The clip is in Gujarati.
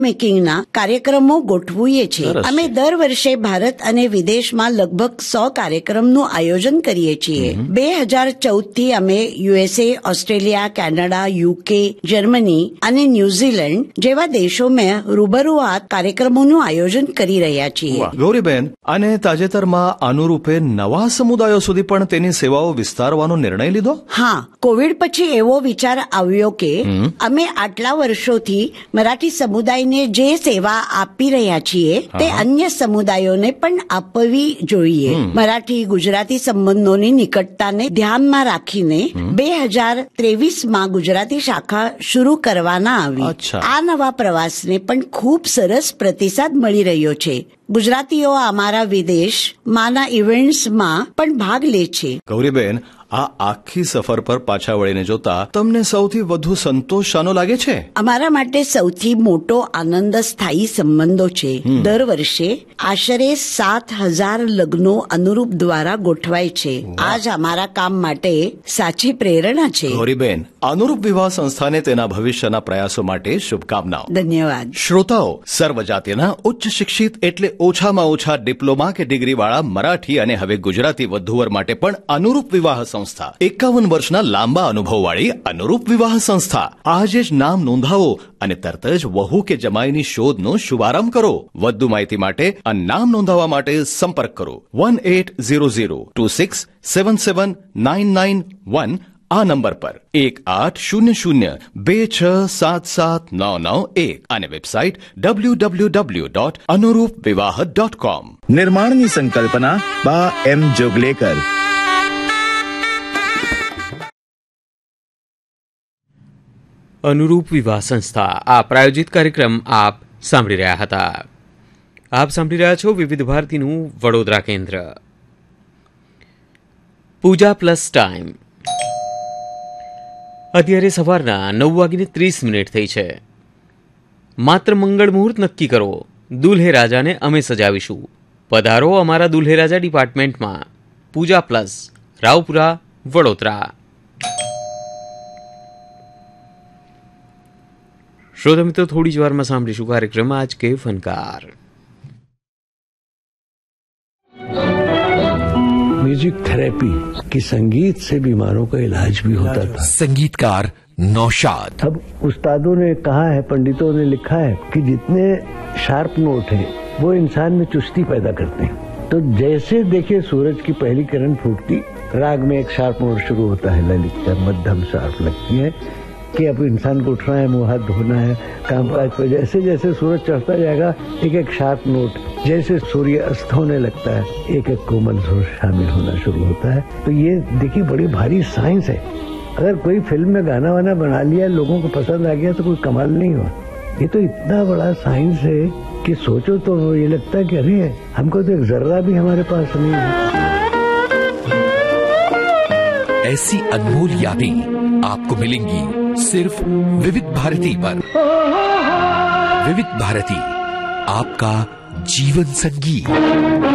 મેકિંગના કાર્યક્રમો ગોઠવીએ છીએ. અમે દર વર્ષે ભારત અને વિદેશમાં લગભગ 100 કાર્યક્રમનું આયોજન કરીએ છીએ. 2014થી અમે USA, Australia, Canada, UK, Germany અને ન્યુઝીલેન્ડ જેવા દેશોમાં રૂબરૂઆત કાર્યક્રમોનું આયોજન કરી રહ્યા છીએ. ગૌરીબેન, અને તાજેતરમાં અનુરૂપે નવા સમુદાયો સુધી પણ તેની સેવાઓ વિસ્તારવાનો નિર્ણય લીધો? હા, કોવિડ પછી એવો વિચાર આવ્યો કે અમે આટલા વર્ષોથી મરાઠી સમુદાયને જે સેવા આપી રહ્યા છીએ તે અન્ય સમુદાયોને પણ આપવી જોઈએ. મરાઠી ગુજરાતી સંબંધોની નિકટતાને ધ્યાનમાં રાખીને 2023માં ગુજરાતી શાખા શરૂ કરવાના આવી. આ નવા પ્રવાસને પણ ખૂબ સરસ પ્રતિસાદ મળી રહ્યો છે. ગુજરાતીઓ અમારા વિદેશમાંના ઇવેન્ટ્સમાં પણ ભાગ લે છે. ગૌરીબેન, આ આખી સફર પર પાછા વળીને જોતા તમને સૌથી વધુ સંતોષ શાનો લાગે છે? અમારા માટે સૌથી મોટો આનંદ સ્થાયી સંબંધો છે. દર વર્ષે આશરે 7,000 લગ્નો અનુરૂપ દ્વારા ગોઠવાય છે. આ જ અમારા કામ માટે સાચી પ્રેરણા છે. ગૌરીબેન, અનુરૂપ વિવાહ સંસ્થાને તેના ભવિષ્યના પ્રયાસો માટે શુભકામનાઓ. ધન્યવાદ. શ્રોતાઓ, સર્વજાતિના ઉચ્ચ શિક્ષિત એટલે ઓછામાં ઓછા ડિપ્લોમા કે ડિગ્રી વાળા મરાઠી અને હવે ગુજરાતી વધુવર માટે પણ અનુરૂપ વિવાહ સંસ્થા, 51 વર્ષના લાંબા અનુભવવાળી અનુરૂપ વિવાહ સંસ્થા. આજે જ નામ નોંધાવો અને તરત જ વહુ કે જમાઈની શોધનો શુભારંભ કરો. વધુ માહિતી માટે અને નામ નોંધાવવા માટે સંપર્ક કરો 180026779991 આ નંબર પર 180026779991 અને વેબસાઇટ www.anurupvivaha.com. નિર્માણની સંકલ્પના બા એમ જોગલેકર. અનુરૂપ વિવાહ સંસ્થા આ પ્રાયોજિત કાર્યક્રમ આપ સાંભળી રહ્યા હતા. આપ સાંભળી રહ્યા છો વિવિધ ભારતીનું વડોદરા કેન્દ્ર. પૂજા પ્લસ ટાઈમ. અત્યારે સવારના 9:30 થઈ છે. માત્ર મંગળ મુહૂર્ત નક્કી કરો, દુલ્હે રાજાને અમે સજાવીશું. પધારો અમારા દુલ્હે રાજા ડિપાર્ટમેન્ટમાં. પૂજા પ્લસ, રાવપુરા, વડોદરા. श्रोता मित्रों, थोड़ी ज वाરમાં સાંભળીશું કાર્યક્રમ आज के फनकार. म्यूजिक थेरेपी कि संगीत से बीमारों का इलाज भी होता था. संगीतकार नौशाद. अब उस्तादों ने कहा है, पंडितों ने लिखा है कि जितने शार्प नोट है वो इंसान में चुस्ती पैदा करते हैं. तो जैसे देखिए सूरज की पहली किरण फूटती, राग में एक शार्प नोट शुरू होता है, ललित का मध्यम शार्प लगती है कि अब इंसान को उठना है, मुंह हाथ धोना है, कामकाज पर. जैसे जैसे सूरज चढ़ता जाएगा, एक एक शार्प नोट. जैसे सूर्य अस्त होने लगता है, एक एक कोमल सुर शामिल होना शुरू होता है. तो ये देखिए बड़ी भारी साइंस है. अगर कोई फिल्म में गाना वाना बना लिया, लोगों को पसंद आ गया तो कोई कमाल नहीं हुआ. ये तो इतना बड़ा साइंस है कि सोचो तो ये लगता है कि अरे हमको तो एक जर्रा भी हमारे पास नहीं है. ऐसी अनमोल यादें आपको मिलेंगी सिर्फ विविध भारती पर. विविध भारती, आपका जीवन संगीत.